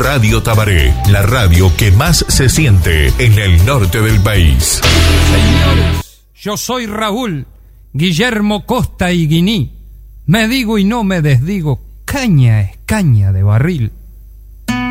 Radio Tabaré, la radio que más se siente en el norte del país. Señores, yo soy Raúl Guillermo Costa y Guiní. Me digo y no me desdigo, caña es caña de barril.